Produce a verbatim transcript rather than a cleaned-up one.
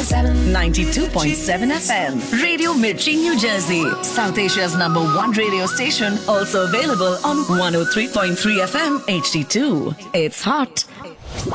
point seven. ninety-two point seven F M. Radio Mirchi, New Jersey. South Asia's number one radio station. Also available on one oh three point three F M H D two. It's hot.